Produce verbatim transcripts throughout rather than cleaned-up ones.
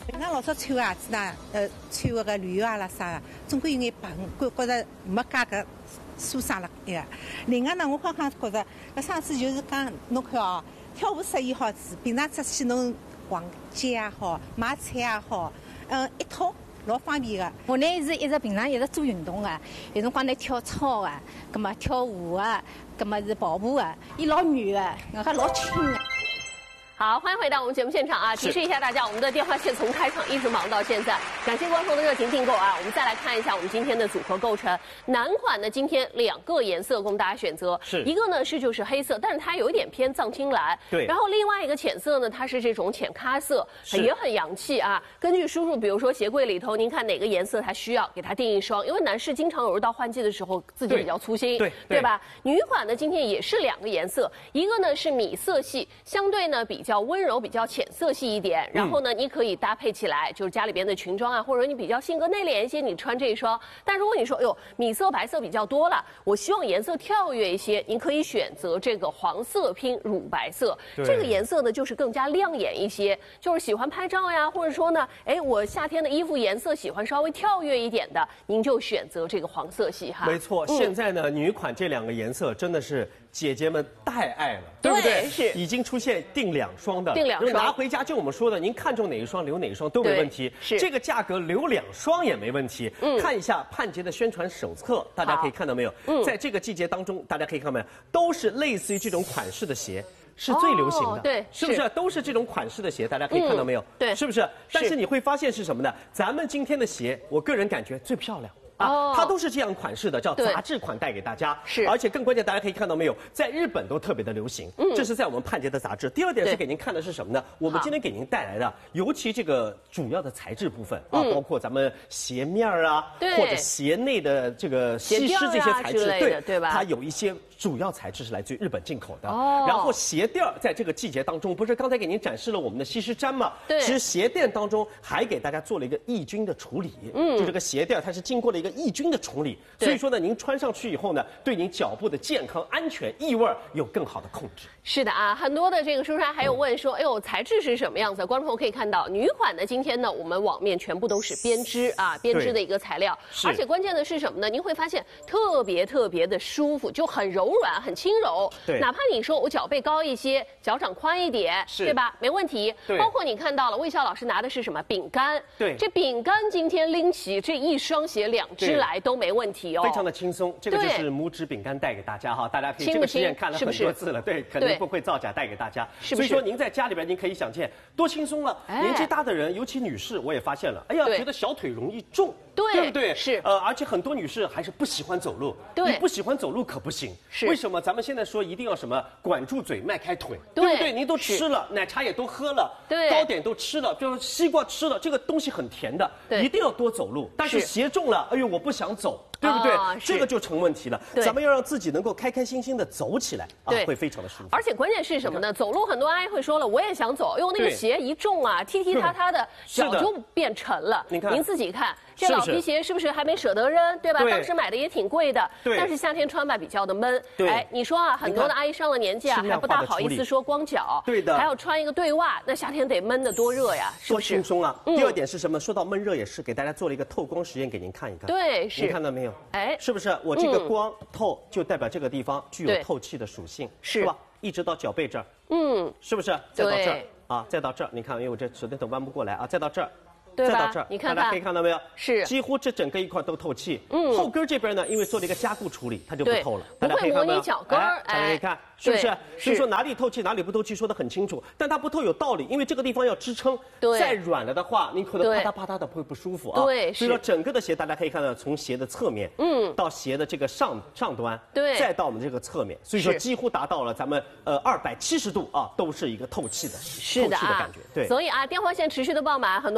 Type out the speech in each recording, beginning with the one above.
平常老早穿鞋子呢，呃，穿个个旅游啊啦啥个，总归有眼绑，觉觉着没介个舒适了一个。另外呢，我刚刚觉着，搿上次就是讲侬看哦，跳舞适宜好子，平常出去侬逛街也好，买菜也好，嗯，一套老方便个。 我呢是一直平常一直做运动个，有辰光呢跳操个，葛么跳舞啊，葛么是跑步个，伊老软个，还老轻个。 好，欢迎回到我们节目现场啊！提示一下大家，我们的电话线从开场一直忙到现在，感谢观众的热情订购啊！我们再来看一下我们今天的组合构成。男款呢，今天两个颜色供大家选择， 是一个呢是就是黑色，但是它有一点偏藏青蓝， 对。 然后另外一个浅色呢，它是这种浅咖色，也很洋气啊。根据叔叔，比如说鞋柜里头，您看哪个颜色它需要，给它订一双，因为男士经常有时候到换季的时候自己比较粗心， 对对, 对吧？女款呢，今天也是两个颜色，一个呢是米色系，相对呢比较温柔，比较浅色系一点，然后呢，你可以搭配起来，就是家里边的裙装啊，或者你比较性格内敛一些，你穿这一双。但如果你说，哎呦，米色、白色比较多了，我希望颜色跳跃一些，您可以选择这个黄色拼乳白色，这个颜色呢就是更加亮眼一些，就是喜欢拍照呀，或者说呢，哎，我夏天的衣服颜色喜欢稍微跳跃一点的，您就选择这个黄色系哈。 没错，嗯、现在呢，女款这两个颜色真的是姐姐们太爱了，对不对？ 是， 已经出现订两双的， 订两双。 拿回家就我们说的，您看中哪一双留哪一双都没问题。 是这个价格留两双也没问题。嗯，看一下盼节的宣传手册，大家可以看到没有？嗯，在这个季节当中，大家可以看到没有，都是类似于这种款式的鞋。是最流行的， 哦、对， 是不是？都是这种款式的鞋，大家可以看到没有？ 嗯、对， 是不是？但是你会发现是什么呢？咱们今天的鞋，我个人感觉最漂亮。啊，它都是这样款式的，叫杂志款带给大家。 是， 而且更关键，大家可以看到没有，在日本都特别的流行。嗯，这是在我们盼节的杂志。第二点是给您看的是什么呢？我们今天给您带来的，尤其这个主要的材质部分啊，包括咱们鞋面啊，或者鞋内的这个吸湿这些材质， 对对吧？ 它有一些主要材质是来自于日本进口的。哦，然后鞋垫在这个季节当中，不是刚才给您展示了我们的吸湿毡吗？ 对， 其实鞋垫当中还给大家做了一个抑菌的处理。嗯，就这个鞋垫它是经过了一个抑菌的处理。所以说呢，您穿上去以后呢，对您脚部的健康、安全、异味有更好的控制。 是的啊，很多的这个叔叔还有问说，哎呦，材质是什么样子？观众朋友可以看到，女款呢，今天呢，我们网面全部都是编织啊，编织的一个材料，而且关键的是什么呢？您会发现特别特别的舒服，就很柔软、很轻柔。 对， 哪怕你说我脚背高一些，脚掌宽一点，对吧？没问题。 对， 包括你看到了，魏笑老师拿的是什么饼干？ 对， 这饼干今天拎起这一双鞋，两只来都没问题哦。 非常的轻松，这个就是拇指饼干带给大家哈，大家可以这个实验看了很多次了，对，肯定不会造假带给大家。所以说您在家里边您可以想见多轻松了。年纪大的人，尤其女士，我也发现了，哎呀，觉得小腿容易重，对不对？ 是， 呃，而且很多女士还是不喜欢走路， 对， 你不喜欢走路可不行。 是， 为什么？咱们现在说一定要什么管住嘴，迈开腿，对不对？您都吃了，奶茶也都喝了， 对， 糕点都吃了，就是西瓜吃了，这个东西很甜的，一定要多走路。但是鞋重了，哎呦，我不想走。对不对？哦、这个就成问题了。咱们要让自己能够开开心心的走起来，啊，会非常的舒服。 而且关键是什么呢？走路很多阿姨会说了，我也想走，用那个鞋一重啊，踢踢踏踏的，脚就变沉了。 您看， 您自己看，这老皮鞋是不是还没舍得扔？对吧？ 对， 当时买的也挺贵的， 对， 但是夏天穿吧比较的闷。 对， 哎，你说啊，很多的阿姨上了年纪啊，还不大好意思说光脚， 对的， 还要穿一个对袜，那夏天得闷得多热呀， 多轻松啊！第二点是什么？说到闷热也是给大家做了一个透光实验给您看一看。 对，是。 您看到没有？ 哎， 是不是？我这个光透就代表这个地方具有透气的属性，是吧？一直到脚背这儿，嗯，是不是？再到这儿啊，再到这儿，你看，因为我这手电筒弯不过来啊，再到这儿。再到这儿， 你看大家可以看到没有？ 是， 几乎这整个一块都透气。嗯，后跟这边呢，因为做了一个加固处理，它就不透了。 不会模拟脚跟儿， 大家可以看，是不是？所以说哪里透气哪里不透气说得很清楚，但它不透有道理，因为这个地方要支撑。 对， 再软了的话，你可能啪嗒啪嗒的会不舒服啊。 对， 所以说整个的鞋大家可以看到，从鞋的侧面，嗯，到鞋的这个上上端， 对， 再到我们这个侧面，所以说几乎达到了咱们呃二百七十度啊，都是一个透气的， 是的透气的感觉。对， 所以啊，电话线持续的爆满，很多阿姨说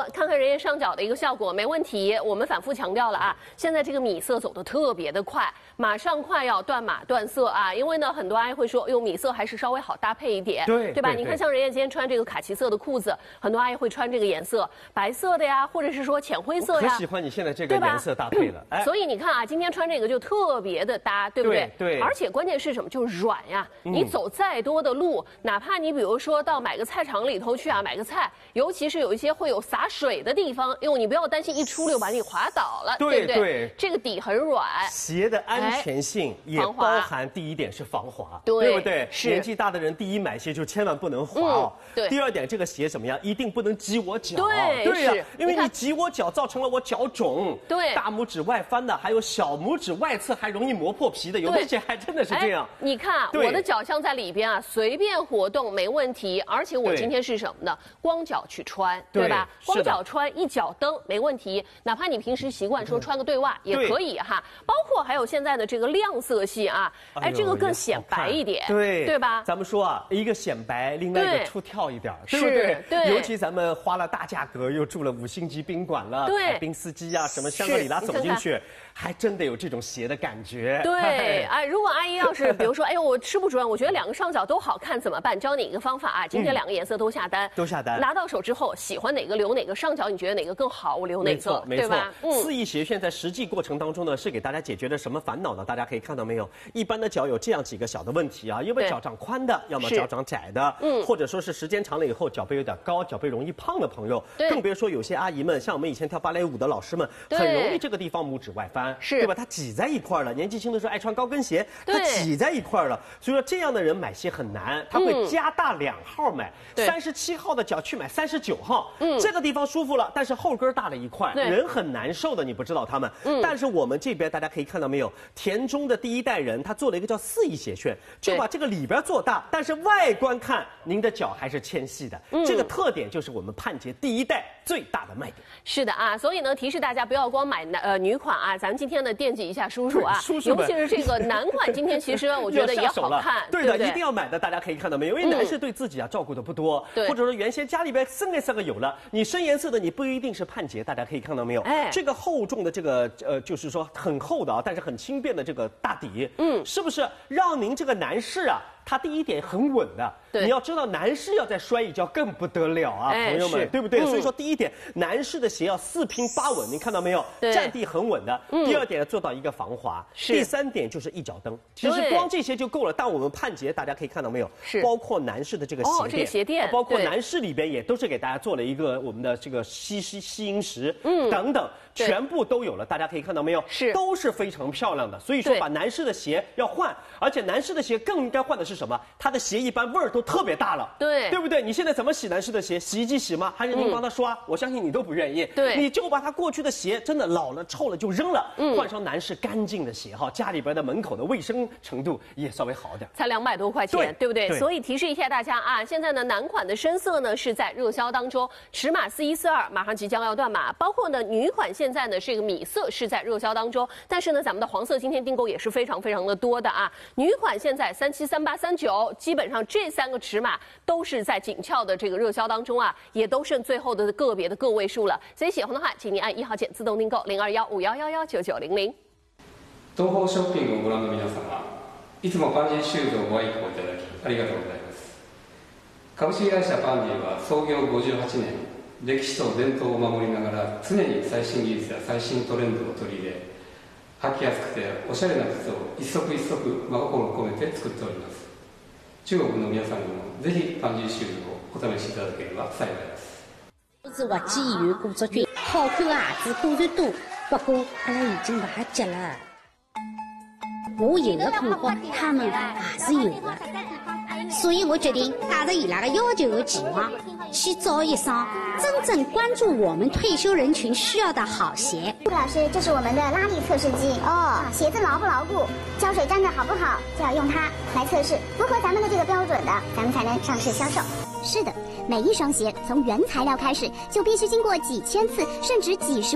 看看人家上脚的一个效果，没问题。我们反复强调了啊，现在这个米色走得特别的快，马上快要断码断色啊。因为呢，很多阿姨会说，用米色还是稍微好搭配一点， 对对吧？ 对你看像人家今天穿这个卡其色的裤子，很多阿姨会穿这个颜色，白色的呀，或者是说浅灰色呀。 我很喜欢你现在这个颜色搭配了， 哎，所以你看啊，今天穿这个就特别的搭，对不对？ 对对。 而且关键是什么？就是软呀。嗯、你走再多的路，哪怕你比如说到买个菜场里头去啊，买个菜，尤其是有一些会有洒水的地方，因为你不要担心一出溜把你滑倒了， 对对不对？ 对， 这个底很软。 鞋的安全性也包含第一点是防滑，对, 对不对？ 是。 年纪大的人，第一买鞋就千万不能滑哦。 嗯、对。 第二点，这个鞋怎么样？一定不能挤我脚。 对， 对呀、 啊， 因为你挤我脚，造成了我脚肿。 对。 大拇指外翻的，还有小拇指外侧还容易磨破皮的，有的鞋还真的是这样。 你看我的脚像在里边啊，随便活动没问题。而且我今天是什么呢？光脚去穿， 对, 对吧？光脚穿一脚蹬没问题。哪怕你平时习惯说穿个对袜也可以哈。包括还有现在的这个亮色系啊，哎，这个更显白一点， 对对吧？ 咱们说啊，一个显白，另外一个出挑一点，对不对？ 对。 尤其咱们花了大价格，又住了五星级宾馆了， 对， 海滨斯基啊，什么香格里拉走进去，还真的有这种鞋的感觉。 对，哎，如果阿姨要是比如说，哎呦，我吃不准，我觉得两个上脚都好看，怎么办？教你一个方法啊，今天两个颜色都下单， 都下单， 拿到手之后，喜欢哪个留哪个，上脚你觉得哪个更好，我留哪个， 没错， 对吧？ 嗯。四翼鞋现在实际过程当中呢，是给大家解决了什么烦恼呢？大家可以看到没有？一般的脚有这样几个小的问题啊，因为脚长宽的，要么脚长窄的，嗯，或者说是时间长了以后脚背有点高，脚背容易胖的朋友，更别说有些阿姨们，像我们以前跳芭蕾舞的老师们，很容易这个地方拇指外翻， 是， 对吧？它挤在一块了。年纪轻的时候爱穿高跟鞋，它挤在一块了，所以说这样的人买鞋很难，他会加大两号买，三十七号的脚去买三十九号，嗯，这个地方舒服了，但是后跟大了一块，人很难受的，你不知道他们。嗯，但是我们这边大家可以看到没有，田中的第一代人他做了一个叫四翼鞋楦，就把这个里边做大，但是外观看您的脚还是纤细的，嗯，这个特点就是我们盼捷第一代最大的卖点。 是的啊，所以呢，提示大家不要光买男呃女款啊，咱们今天呢惦记一下叔叔啊， 叔叔尤其是这个男款，今天其实我觉得也好看， 对的，对对一定要买的，大家可以看到没有？因为男士对自己啊照顾的不多， 对， 或者说原先家里边深颜色的有了，你深颜色的你不一定是盼捷，大家可以看到没有？哎，这个厚重的这个呃，就是说很厚的啊，但是很轻便的这个大底，嗯，是不是让您这个男士啊？它第一点很稳的，你要知道男士要再摔一跤更不得了啊， 哎、 朋友们，对不对？嗯、所以说第一点，男士的鞋要四平八稳，你看到没有？占地很稳的。嗯、第二点做到一个防滑，第三点就是一脚蹬。其实光这些就够了，但我们盼捷大家可以看到没有？ 是包括男士的这个鞋垫， 哦、这个鞋垫， 包括男士里边也都是给大家做了一个我们的这个吸吸吸音石，嗯，等等。全部都有了，大家可以看到没有？ 是， 都是非常漂亮的。所以说，把男士的鞋要换，而且男士的鞋更应该换的是什么？他的鞋一般味儿都特别大了， 对， 对不对？你现在怎么洗男士的鞋？洗衣机洗吗？还是您帮他刷？嗯、我相信你都不愿意。 对， 你就把他过去的鞋真的老了、臭了就扔了，嗯、换双男士干净的鞋哈，家里边的门口的卫生程度也稍微好点。 才两百多块钱， 对, 对不对？对所以提示一下大家啊，现在呢男款的深色呢是在热销当中，尺码四一四二马上即将要断码，包括呢女款现在呢是一个米色是在热销当中，但是呢，咱们的黄色今天订购也是非常非常的多的啊。女款现在三七、三八、三九，基本上这三个尺码都是在紧俏的这个热销当中啊，也都剩最后的个别的个位数了。所以喜欢的话，请您按一号键自动订购零二幺五幺幺幺九九零零。 東方ショッピングをご覧の皆様、いつもパンジーシューズをご愛顧いただきありがとうございます。株式会社パンジーは創業ごじゅうはちねん。歴史と伝統を守りながら常に最新技術や最新トレンドを取り入れ履きやすくておしゃれな靴を一足一足真心を込めて作っております。中国の皆さんにもぜひパンジーシューズをお試しいただければ幸いです。 鞋子或基于古着菌，好看的鞋子固然多，不过阿拉已经不还接了。我有的困惑，他们还是有的。所以我决定带着伊拉的要求和期望，去找一双真正关注我们退休人群需要的好鞋。 顾老师，这是我们的拉力测试机哦，鞋子牢不牢固，胶水粘的好不好，就要用它来测试，符合咱们的这个标准的，咱们才能上市销售。是的，每一双鞋从原材料开始，就必须经过几千次甚至几十